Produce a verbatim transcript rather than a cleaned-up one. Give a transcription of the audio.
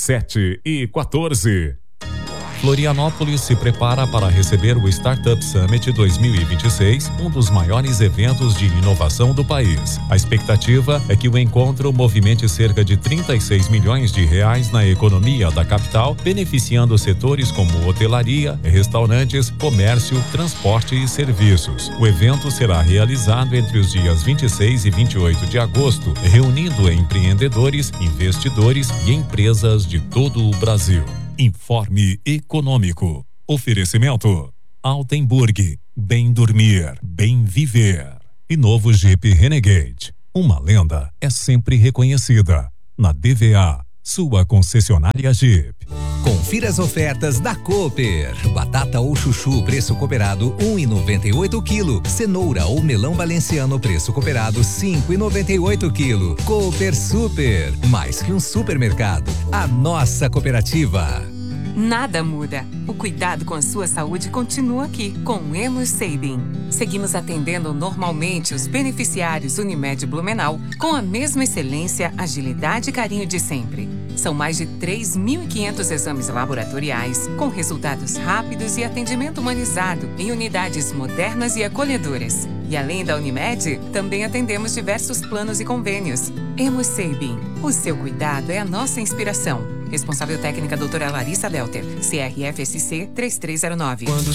sete e quatorze. Florianópolis se prepara para receber o Startup Summit dois mil e vinte e seis, um dos maiores eventos de inovação do país. A expectativa é que o encontro movimente cerca de trinta e seis milhões de reais na economia da capital, beneficiando setores como hotelaria, restaurantes, comércio, transporte e serviços. O evento será realizado entre os dias vinte e seis e vinte e oito de agosto, reunindo empreendedores, investidores e empresas de todo o Brasil. Informe Econômico. Oferecimento Altenburg. Bem dormir, bem viver. E novo Jeep Renegade. Uma lenda é sempre reconhecida. Na D V A, sua concessionária Jeep. Confira as ofertas da Cooper. Batata ou chuchu, preço cooperado um real e noventa e oito quilo. Cenoura ou melão valenciano, preço cooperado cinco reais e noventa e oito quilo. Cooper Super, mais que um supermercado, a nossa cooperativa. Nada muda. O cuidado com a sua saúde continua aqui, com o Hemus Sabin. Seguimos atendendo normalmente os beneficiários Unimed Blumenau com a mesma excelência, agilidade e carinho de sempre. São mais de três mil e quinhentos exames laboratoriais, com resultados rápidos e atendimento humanizado em unidades modernas e acolhedoras. E além da Unimed, também atendemos diversos planos e convênios. Hemus Sabin. O seu cuidado é a nossa inspiração. Responsável técnica doutora Larissa Delter, C R F S C três três zero nove. Quando